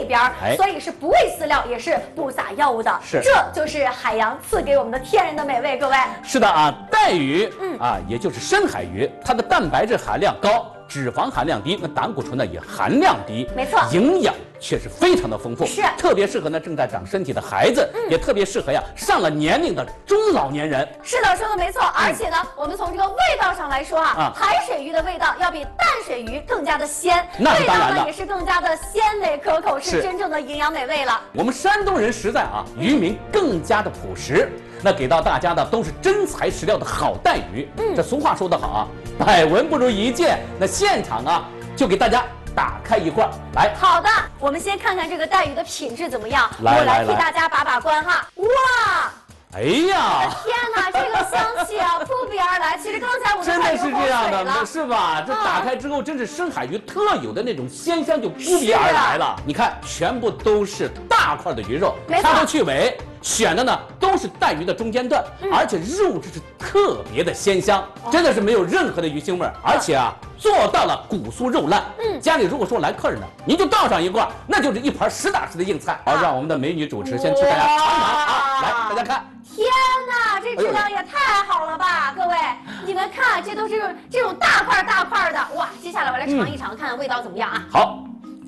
边，所以是不喂饲料，也是不撒药物的。 是， 这就是海洋赐给我们的天然的美味。各位， 是的啊，带鱼，也就是深海鱼，它的蛋白质含量高，脂肪含量低，那胆固醇呢也含量低， 没错， 营养却是非常的丰富， 是特别适合呢正在长身体的孩子，也特别适合呀上了年龄的中老年人。 是的，说的没错。而且呢，我们从这个味道上来说海水鱼的味道要比淡水鱼更加的鲜， 那是当然了， 味道呢也是更加的鲜美可口，是真正的营养美味了。 我们山东人实在渔民更加的朴实。那给到大家的都是真材实料的好带鱼。这俗话说得好百闻不如一见。那现场就给大家打开一罐来。 好的，我们先看看这个带鱼的品质怎么样。 来， 我来替大家把关哈。哇！ 哎呀！ 天哪，这个香气扑鼻而来。其实刚才我真的是这样的，是吧？这打开之后，真是深海鱼特有的那种鲜香就扑鼻而来了。你看，全部都是大块的鱼肉，掐头去尾。选的呢都是带鱼的中间段，而且肉质是特别的鲜香，真的是没有任何的鱼腥味，而且做到了骨酥肉烂。家里如果说来客人呢，您就倒上一罐，那就是一盘实打实的硬菜。好，让我们的美女主持先替大家尝尝来，大家看。 天哪，这质量也太好了吧！各位，你们看，这都是这种大块的。哇，接下来我来尝一尝，看看味道怎么样啊？ 好，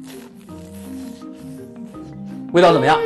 味道怎么样？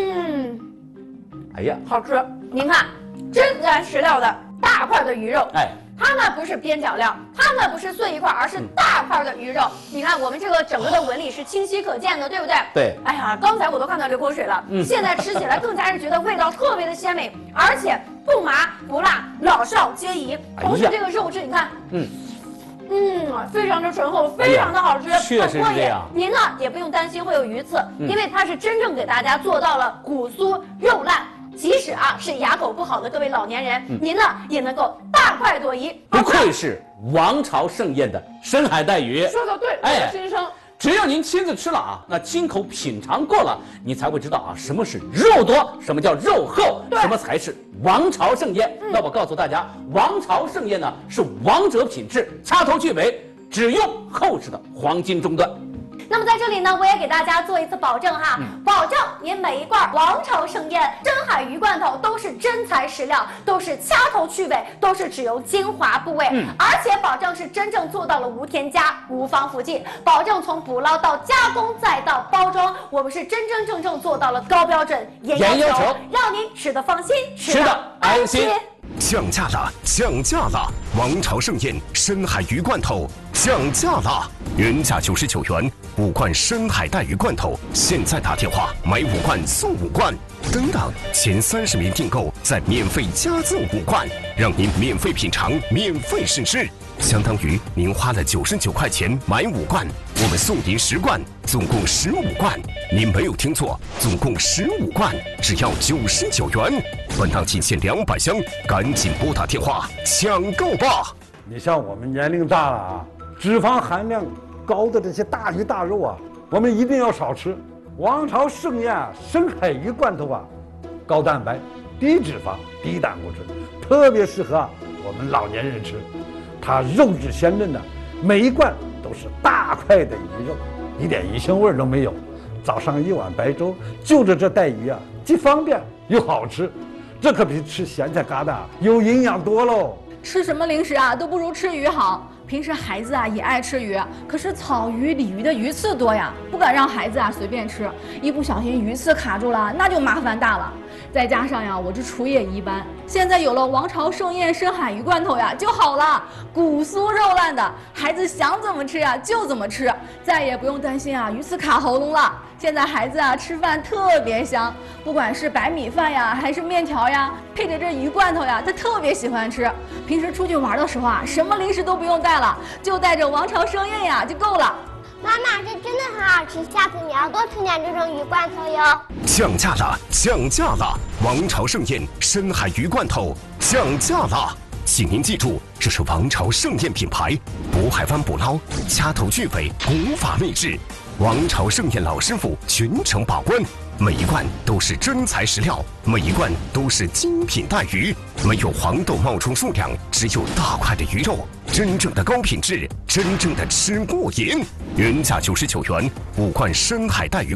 哎呀， 好吃！您看，真材实料的大块的鱼肉，它呢不是边角料，它呢不是碎一块，而是大块的鱼肉。你看我们这个整个的纹理是清晰可见的，对不对？ 对。 哎呀，刚才我都看到流口水了。现在吃起来更加是觉得味道特别的鲜美，而且不麻不辣，老少皆宜。同时这个肉质，你看，非常的醇厚，非常的好吃， 确实是这样。 您呢也不用担心会有鱼刺，因为它是真正给大家做到了骨酥肉烂。即使是牙口不好的各位老年人，您呢也能够大快朵颐。 不愧是王朝盛宴的深海带鱼， 说的对，我的心声。 只要您亲自吃了那亲口品尝过了，你才会知道什么是肉多，什么叫肉厚，什么才是王朝盛宴。那我告诉大家，王朝盛宴呢是王者品质，掐头去尾，只用厚实的黄金中段。 那么在这里呢，我也给大家做一次保证保证您每一罐王朝盛宴深海鱼罐头都是真材实料，都是掐头去尾，都是只有精华部位，而且保证是真正做到了无添加、无防腐剂，保证从捕捞到加工再到包装，我们是真真正正做到了高标准、严要求，让您吃得放心，吃得安心。 降价了，降价了！王朝盛宴深海鱼罐头降价了，原价99元，5罐深海带鱼罐头，现在打电话买5罐送5罐。等等，前30名订购再免费加赠5罐，让您免费品尝，免费试吃。相当于您花了99块钱买5罐，我们送您10罐，总共15罐。您没有听错，总共15罐，只要99元。本档仅限200箱，赶紧拨打电话抢购吧！ 你像我们年龄大了脂肪含量高的这些大鱼大肉我们一定要少吃。王朝盛宴深海鱼罐头高蛋白、低脂肪、低胆固醇，特别适合我们老年人吃。它肉质鲜嫩每一罐都是大块的鱼肉，一点鱼腥味都没有。早上1碗白粥，就着这带鱼既方便又好吃，这可比吃咸菜疙瘩有营养多喽。 吃什么零食都不如吃鱼好。平时孩子也爱吃鱼，可是草鱼、鲤鱼的鱼刺多呀，不敢让孩子随便吃，一不小心鱼刺卡住了，那就麻烦大了。再加上我这厨艺也一般，现在有了王朝盛宴深海鱼罐头就好了，骨酥肉烂的，孩子想怎么吃就怎么吃，再也不用担心鱼刺卡喉咙了。现在孩子吃饭特别香，不管是白米饭还是面条配着这鱼罐头他特别喜欢吃。平时出去玩的时候什么零食都不用带了，就带着王朝盛宴就够了。 妈妈，这真的很好吃，下次你要多吃点这种鱼罐头哟。 降价了，降价了！王朝盛宴深海鱼罐头降价了，请您记住，这是王朝盛宴品牌，渤海湾捕捞，掐头去尾，古法秘制。王朝盛宴老师傅全程把关，每一罐都是真材实料，每一罐都是精品带鱼，没有黄豆冒充数量，只有大块的鱼肉，真正的高品质，真正的吃过瘾。原价99元，5罐深海带鱼。